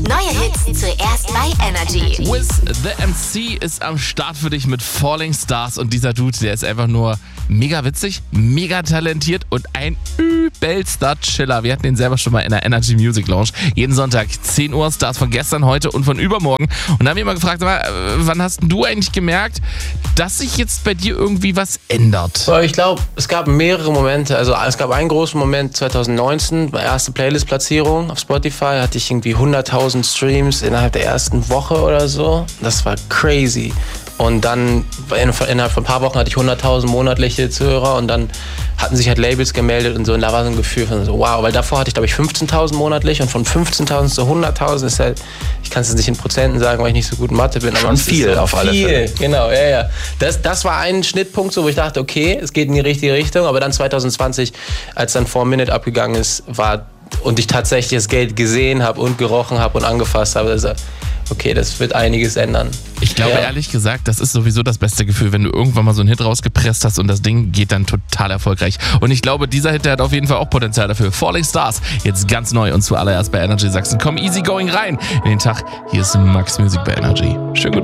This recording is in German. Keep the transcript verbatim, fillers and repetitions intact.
Neue Hits zuerst bei Energy. Wiz the M C ist am Start für dich mit Falling Stars und dieser Dude, der ist einfach nur mega witzig, mega talentiert und ein übelster Chiller. Wir hatten ihn selber schon mal in der Energy Music Lounge. Jeden Sonntag zehn Uhr, Stars von gestern, heute und von übermorgen. Und da haben wir immer gefragt, wann hast du eigentlich gemerkt, dass sich jetzt bei dir irgendwie was ändert? Ich glaube, es gab mehrere Momente. Also es gab einen großen Moment zwanzig neunzehn, meine erste Playlist-Platzierung auf Spotify, hatte ich irgendwie hunderttausend Streams innerhalb der ersten Woche oder so. Das war crazy. Und dann innerhalb von ein paar Wochen hatte ich hunderttausend monatliche Zuhörer und dann hatten sich halt Labels gemeldet und so. Und da war so ein Gefühl von so, wow, weil davor hatte ich, glaube ich, fünfzehntausend monatlich und von fünfzehntausend zu hunderttausend ist halt, ich kann es jetzt nicht in Prozenten sagen, weil ich nicht so gut in Mathe bin, aber schon viel so auf alle Fälle. Viel, genau, ja, ja. Das, das war ein Schnittpunkt, so, wo ich dachte, okay, es geht in die richtige Richtung, aber dann zwanzig zwanzig, als dann four Minute abgegangen ist, war und ich tatsächlich das Geld gesehen habe und gerochen habe und angefasst habe, das, okay, das wird einiges ändern. Ich glaube, ja. ehrlich gesagt, das ist sowieso das beste Gefühl, wenn du irgendwann mal so einen Hit rausgepresst hast und das Ding geht dann total erfolgreich. Und ich glaube, dieser Hit, der hat auf jeden Fall auch Potenzial dafür. Falling Stars, jetzt ganz neu und zuallererst bei Energy Sachsen. Komm easy going rein in den Tag. Hier ist Max Music bei Energy. Schönen guten